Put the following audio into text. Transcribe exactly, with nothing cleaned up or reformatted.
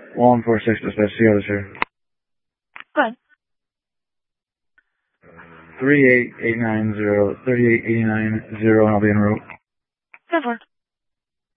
one four six dispatch, see you other sir. Go ahead. three eight eight nine zero, three eight eight nine zero, and I'll be en route. Go for it.